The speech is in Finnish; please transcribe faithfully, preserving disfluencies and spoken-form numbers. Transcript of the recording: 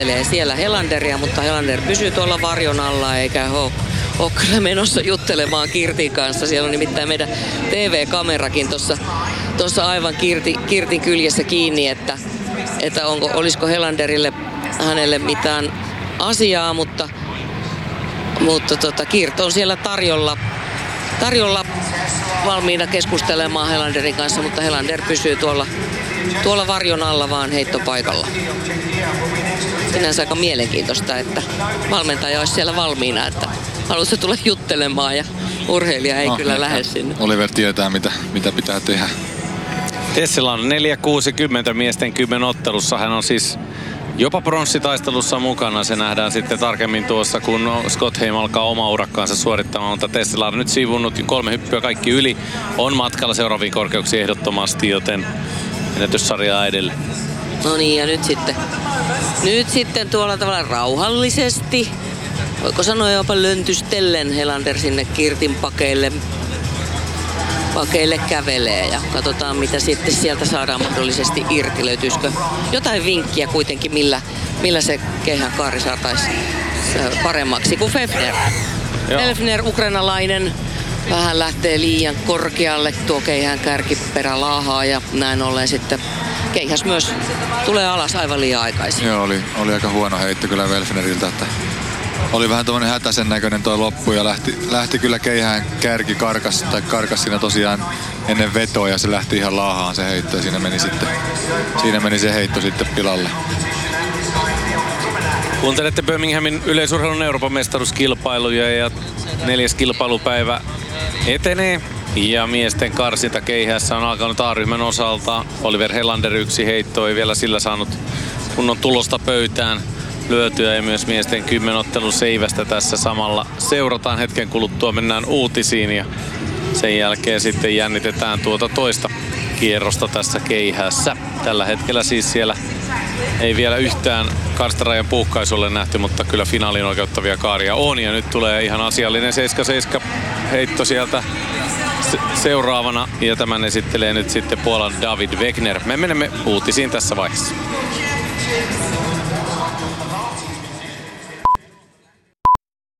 siellä Helanderia, mutta Helander pysyy tuolla varjon alla eikä ole, ole kyllä menossa juttelemaan Kirtin kanssa. Siellä on nimittäin meidän T V-kamerakin tuossa tuossa aivan Kirti, Kirtin kyljessä kiinni, että, että onko, olisiko Helanderille hänelle mitään asiaa, mutta, mutta tota, Kirt on siellä tarjolla, tarjolla valmiina keskustelemaan Helanderin kanssa, mutta Helander pysyy tuolla, tuolla varjon alla vaan heittopaikalla. Sinänsä aika mielenkiintoista, että valmentaja olisi siellä valmiina, että haluaisi tulla juttelemaan ja urheilija ei no, kyllä lähde sinne. Oliver tietää, mitä, mitä pitää tehdä. Tessillä on neljä kuusikymmentä miesten kymmen ottelussa. Hän on siis jopa pronssitaistelussa mukana. Se nähdään sitten tarkemmin tuossa, kun Scott Heim alkaa oma urakkaansa suorittamaan. Mutta Tessillä on nyt sivunnut kolme hyppyä kaikki yli. On matkalla seuraaviin korkeuksiin ehdottomasti, joten ennätyssarjaa edelle. No niin, ja nyt sitten, nyt sitten tuolla tavalla rauhallisesti, voiko sanoa jopa löntystellen Helander sinne Kirtin pakeille, pakeille kävelee. Ja katsotaan, mitä sitten sieltä saadaan mahdollisesti irti. Löytyisikö jotain vinkkiä kuitenkin, millä, millä se keihän kaari saataisiin paremmaksi kuin Fefner. Fefner, ukrainalainen, vähän lähtee liian korkealle tuo keihän kärkiperä laahaa ja näin ollen sitten keihäs myös tulee alas aivan liian aikaisin. Joo, oli, oli aika huono heitto kyllä Welfneriltä, että oli vähän tuommoinen hätäisen näköinen toi loppu ja lähti, lähti kyllä keihään kärki karkas, tai karkas siinä tosiaan ennen vetoa ja se lähti ihan laahaan se heitto ja siinä meni sitten, siinä meni se heitto sitten pilalle. Kuuntelette Birminghamin yleisurheilun Euroopan mestaruuskilpailuja ja neljäs kilpailupäivä etenee. Ja miesten karsinta keihässä on alkanut A-ryhmän osalta. Oliver Helander yksi heitto, ei vielä sillä saanut kunnon tulosta pöytään lyötyä. Ja myös miesten kymmenottelun seivästä tässä samalla seurataan hetken kuluttua. Mennään uutisiin ja sen jälkeen sitten jännitetään tuota toista kierrosta tässä keihässä. Tällä hetkellä siis siellä ei vielä yhtään karstarajan puukkaisulle nähty, mutta kyllä finaalin oikeuttavia kaaria on. Ja nyt tulee ihan asiallinen seitsemän seitsemän heitto sieltä seuraavana, ja tämän esittelee nyt sitten Puolan David Wegner. Me menemme uutisiin tässä vaiheessa.